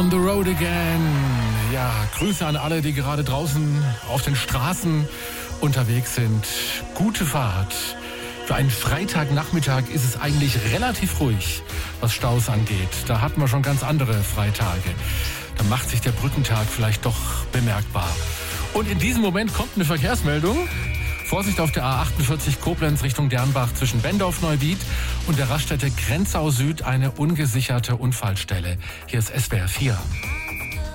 On the road again. Ja, Grüße an alle, die gerade draußen auf den Straßen unterwegs sind. Gute Fahrt. Für einen Freitagnachmittag ist es eigentlich relativ ruhig, was Staus angeht. Da hatten wir schon ganz andere Freitage. Da macht sich der Brückentag vielleicht doch bemerkbar. Und in diesem Moment kommt eine Verkehrsmeldung. Vorsicht auf der A48 Koblenz Richtung Dernbach zwischen Bendorf-Neuwied und der Raststätte Grenzau Süd eine ungesicherte Unfallstelle. Hier ist SWR 4.